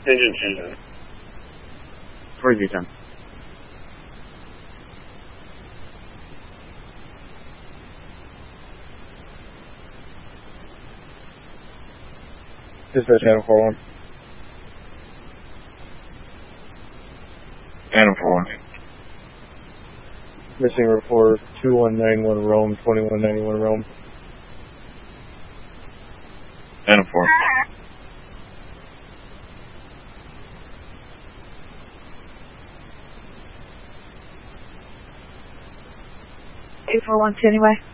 Engine 10. 4310. Dispatch Adam 41. Adam 41. Missing report 2191 Rome, 2191 Rome. Adam 4. Two 412 anyway.